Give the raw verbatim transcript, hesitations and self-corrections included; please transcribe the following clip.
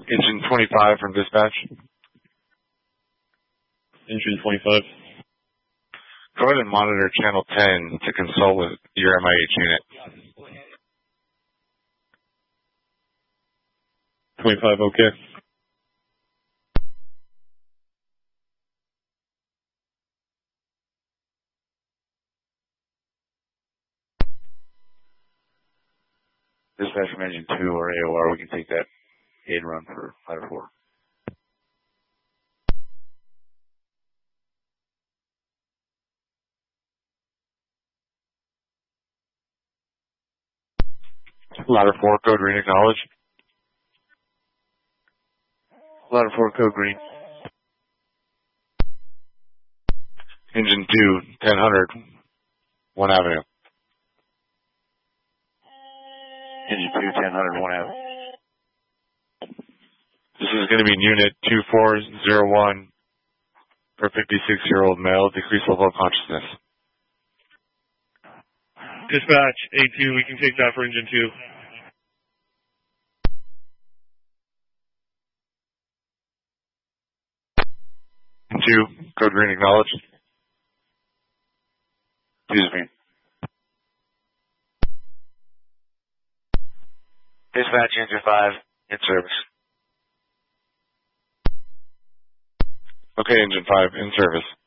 Engine twenty-five from dispatch. Engine twenty-five. Go ahead and monitor channel ten to consult with your M I H unit. twenty-five, okay. Dispatch from engine two or A O R, we can take that aid run for ladder four. Ladder four, code green, acknowledge. Ladder four, code green. Engine two, ten hundred, one Avenue. Engine two, ten hundred, one Avenue. This is going to be unit two four zero one for fifty-six-year-old male, decreased level of consciousness. Dispatch, A two, we can take that for engine two. Two, code green, acknowledge. Excuse me. Dispatch, engine five, in service. Okay, engine five, in service.